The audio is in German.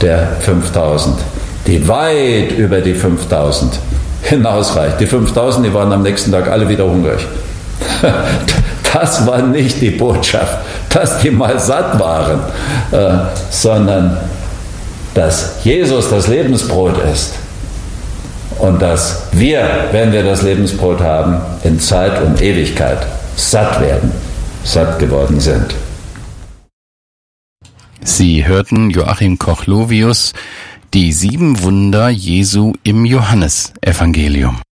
der 5000, die weit über die 5000 hinausreicht. Die 5000, die waren am nächsten Tag alle wieder hungrig. Das war nicht die Botschaft, dass die mal satt waren, sondern dass Jesus das Lebensbrot ist und dass wir, wenn wir das Lebensbrot haben, in Zeit und Ewigkeit satt werden, satt geworden sind. Sie hörten Joachim Koch-Lovius, die 7 Wunder Jesu im Johannesevangelium.